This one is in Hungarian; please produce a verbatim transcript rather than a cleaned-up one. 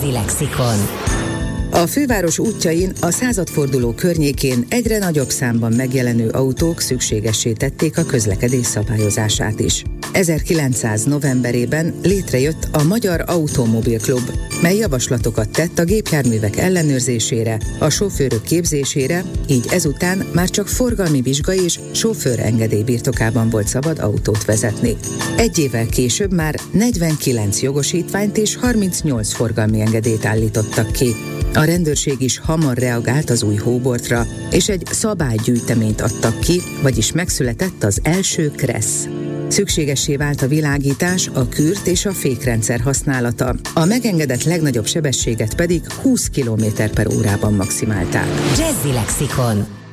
Jazzy Lexikon. A főváros útjain, a századforduló környékén egyre nagyobb számban megjelenő autók szükségessé tették a közlekedés szabályozását is. ezerkilencszáz novemberében létrejött a Magyar Automobil Klub, mely javaslatokat tett a gépjárművek ellenőrzésére, a sofőrök képzésére, így ezután már csak forgalmi vizsga és sofőrengedély birtokában volt szabad autót vezetni. Egy évvel később már negyvenkilenc jogosítványt és harmincnyolc forgalmi engedélyt állítottak ki. A rendőrség is hamar reagált az új hóbortra, és egy szabálygyűjteményt adtak ki, vagyis megszületett az első KRESZ. Szükségessé vált a világítás, a kürt és a fékrendszer használata. A megengedett legnagyobb sebességet pedig húsz kilométer per órában maximálták. Jazzy Lexikon.